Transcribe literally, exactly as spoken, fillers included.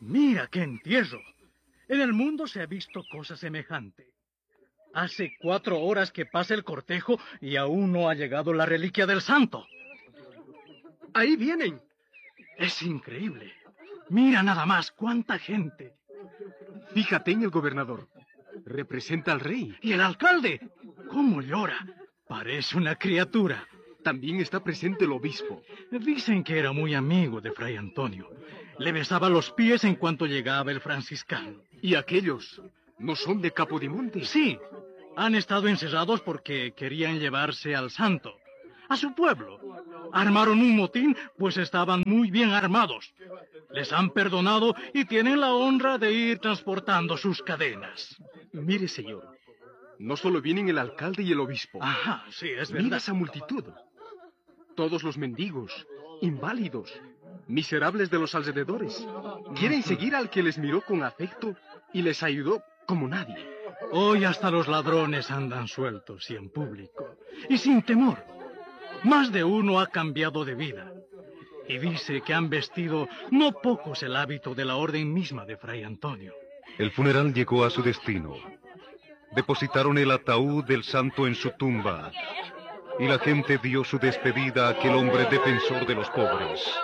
Mira qué entierro. En el mundo se ha visto cosa semejante. Hace cuatro horas que pasa el cortejo y aún no ha llegado la reliquia del santo. ¡Ahí vienen! Es increíble. Mira nada más cuánta gente. Fíjate en el gobernador. Representa al rey. ¿Y el alcalde? ¿Cómo llora? Parece una criatura. También está presente el obispo. Dicen que era muy amigo de Fray Antonio. Le besaba los pies en cuanto llegaba el franciscano. ¿Y aquellos no son de Capodimonte? Sí, han estado encerrados porque querían llevarse al santo, a su pueblo. Armaron un motín, pues estaban muy bien armados. Les han perdonado y tienen la honra de ir transportando sus cadenas. Mire, señor, no solo vienen el alcalde y el obispo. Ajá, sí, es verdad. Mira esa multitud. Todos los mendigos, inválidos, miserables de los alrededores, quieren seguir al que les miró con afecto y les ayudó como nadie. Hoy hasta los ladrones andan sueltos y en público, y sin temor. Más de uno ha cambiado de vida. Y dice que han vestido no pocos el hábito de la orden misma de Fray Antonio. El funeral llegó a su destino. Depositaron el ataúd del santo en su tumba, y la gente dio su despedida a aquel hombre defensor de los pobres.